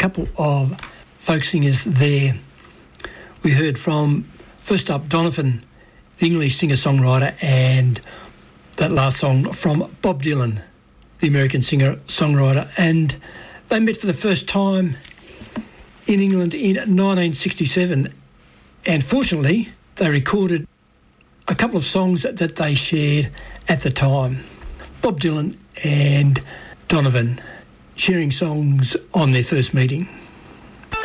couple of folk singers there. We heard from, first up, Donovan, the English singer-songwriter, and that last song from Bob Dylan, the American singer-songwriter. And they met for the first time in England in 1967, and fortunately they recorded a couple of songs that they shared at the time. Bob Dylan and Donovan sharing songs on their first meeting.